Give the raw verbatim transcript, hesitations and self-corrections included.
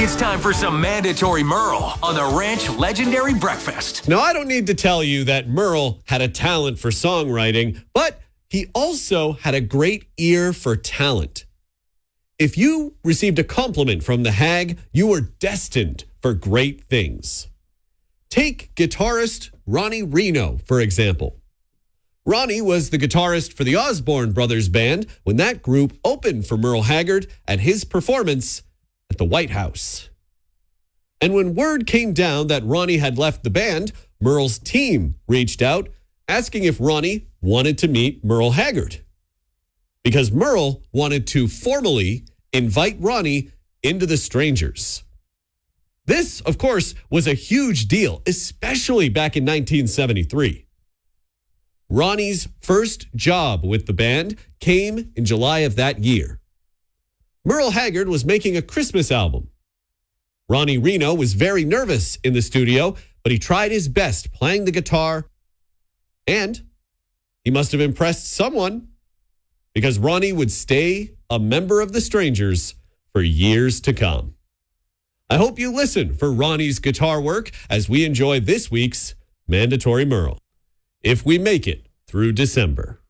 It's time for some mandatory Merle on the Ranch Legendary Breakfast. Now, I don't need to tell you that Merle had a talent for songwriting, but he also had a great ear for talent. If you received a compliment from the hag, you were destined for great things. Take guitarist Ronnie Reno, for example. Ronnie was the guitarist for the Osborne Brothers Band when that group opened for Merle Haggard at his performance at the White House. And when word came down that Ronnie had left the band, Merle's team reached out asking if Ronnie wanted to meet Merle Haggard, because Merle wanted to formally invite Ronnie into the Strangers. This, of course, was a huge deal, especially back in nineteen seventy-three. Ronnie's first job with the band came in July of that year. Merle Haggard was making a Christmas album. Ronnie Reno was very nervous in the studio, but he tried his best playing the guitar, and he must have impressed someone, because Ronnie would stay a member of the Strangers for years to come. I hope you listen for Ronnie's guitar work as we enjoy this week's Mandatory Merle, if we make it through December.